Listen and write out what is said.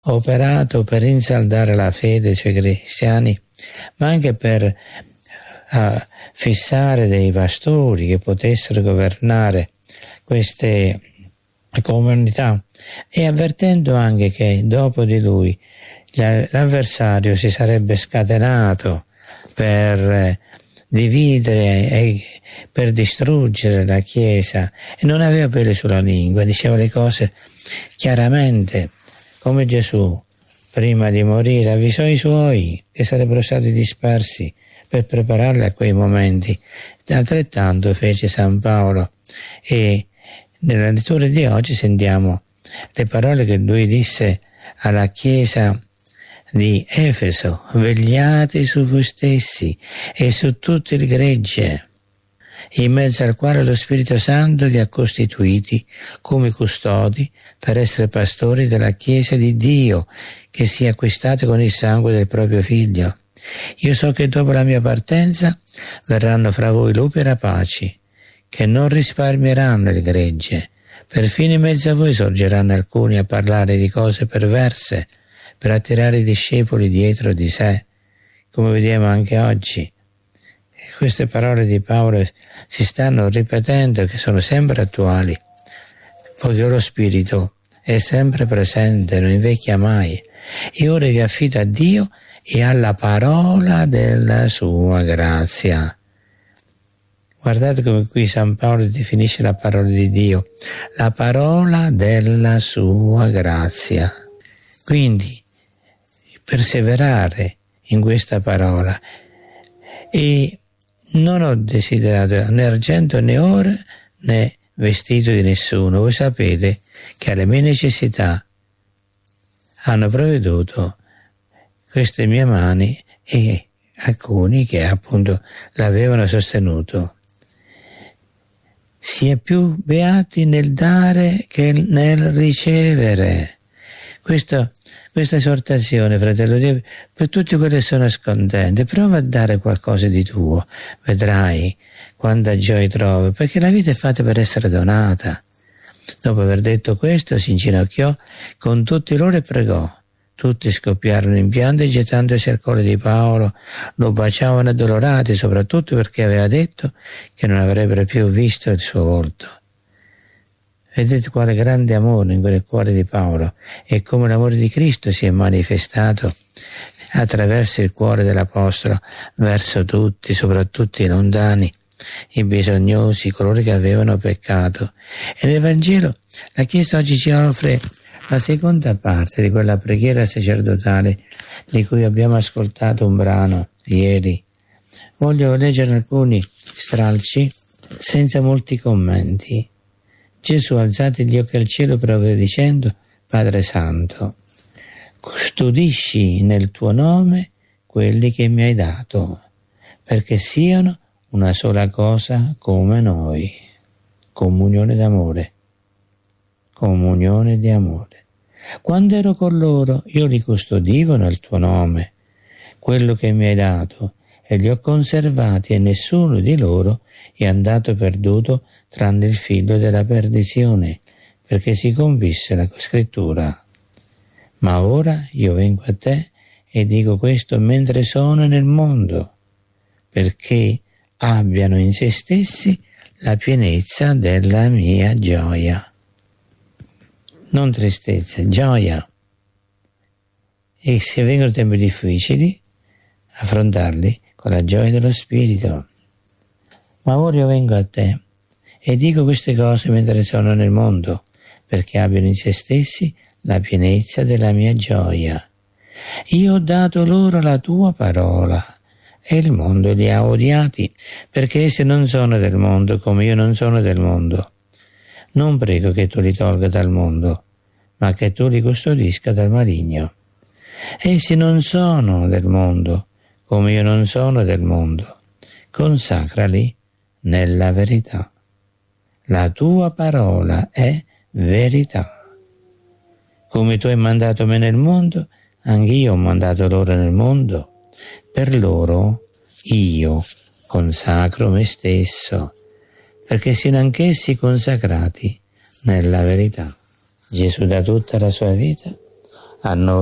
operato per rinsaldare la fede dei suoi cristiani, ma anche per fissare dei pastori che potessero governare queste comunità, e avvertendo anche che dopo di lui l'avversario si sarebbe scatenato per dividere e per distruggere la Chiesa, e non aveva peli sulla lingua, diceva le cose chiaramente, come Gesù prima di morire avvisò i suoi che sarebbero stati dispersi per prepararli a quei momenti. Altrettanto fece San Paolo, e nella lettura di oggi sentiamo le parole che lui disse alla Chiesa di Efeso: vegliate su voi stessi e su tutto il gregge, in mezzo al quale lo Spirito Santo vi ha costituiti come custodi per essere pastori della Chiesa di Dio, che si è acquistata con il sangue del proprio Figlio. Io so che dopo la mia partenza verranno fra voi lupi rapaci, che non risparmieranno il gregge. Perfino in mezzo a voi sorgeranno alcuni a parlare di cose perverse, per attirare i discepoli dietro di sé, come vediamo anche oggi. E queste parole di Paolo si stanno ripetendo, che sono sempre attuali, poiché lo Spirito è sempre presente, non invecchia mai. E ora vi affido a Dio e alla parola della sua grazia. Guardate come qui San Paolo definisce la parola di Dio, la parola della sua grazia. Quindi perseverare in questa parola. E non ho desiderato né argento né oro né vestito di nessuno. Voi sapete che alle mie necessità hanno provveduto queste mie mani e alcuni che appunto l'avevano sostenuto. Si è più beati nel dare che nel ricevere. Questa esortazione, fratello Dio, per tutti quelli che sono scontenti, prova a dare qualcosa di tuo, vedrai quanta gioia trovi, perché la vita è fatta per essere donata. Dopo aver detto questo, si inginocchiò con tutti loro e pregò. Tutti scoppiarono in pianto e gettandosi al collo di Paolo lo baciavano addolorati, soprattutto perché aveva detto che non avrebbero più visto il suo volto. Vedete quale grande amore in quel cuore di Paolo, e come l'amore di Cristo si è manifestato attraverso il cuore dell'Apostolo verso tutti, soprattutto i lontani, i bisognosi, coloro che avevano peccato. E nel Vangelo la Chiesa oggi ci offre la seconda parte di quella preghiera sacerdotale di cui abbiamo ascoltato un brano ieri. Voglio leggere alcuni stralci senza molti commenti. Gesù, alzati gli occhi al cielo, pregò dicendo: Padre Santo, custodisci nel tuo nome quelli che mi hai dato, perché siano una sola cosa come noi. Comunione d'amore. Comunione di amore. Quando ero con loro, io li custodivo nel tuo nome, quello che mi hai dato, e li ho conservati, e nessuno di loro è andato perduto tranne il figlio della perdizione, perché si compisse la scrittura. Ma ora io vengo a te e dico questo mentre sono nel mondo, perché abbiano in se stessi la pienezza della mia gioia. Non tristezza, gioia. E se vengono tempi difficili, affrontarli con la gioia dello Spirito. Ma ora io vengo a te e dico queste cose mentre sono nel mondo, perché abbiano in se stessi la pienezza della mia gioia. Io ho dato loro la tua parola, e il mondo li ha odiati, perché essi non sono del mondo, come io non sono del mondo. Non prego che tu li tolga dal mondo, ma che tu li custodisca dal maligno. Essi non sono del mondo, come io non sono del mondo. Consacrali nella verità. La tua parola è verità. Come tu hai mandato me nel mondo, anch'io ho mandato loro nel mondo. Per loro io consacro me stesso, perché siano anch'essi consacrati nella verità. Gesù dà tutta la sua vita a noi